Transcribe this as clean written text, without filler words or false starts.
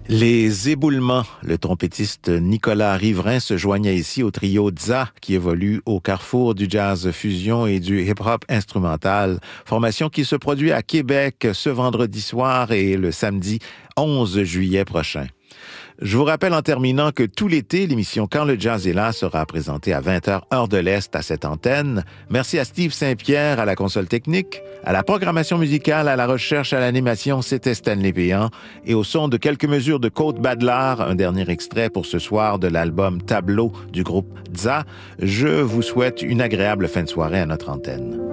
Les éboulements. Le trompettiste Nicolas Riverain se joignait ici au trio Dza, qui évolue au carrefour du jazz fusion et du hip-hop instrumental. Formation qui se produit à Québec ce vendredi soir et le samedi 11 juillet prochain. Je vous rappelle en terminant que tout l'été, l'émission Quand le jazz est là sera présentée à 20h heure de l'Est à cette antenne. Merci à Steve Saint-Pierre à la console technique, à la programmation musicale, à la recherche, à l'animation, c'était Stanley Péan, et au son de quelques mesures de Côte Badlar, un dernier extrait pour ce soir de l'album Tableau du groupe Dza. Je vous souhaite une agréable fin de soirée à notre antenne.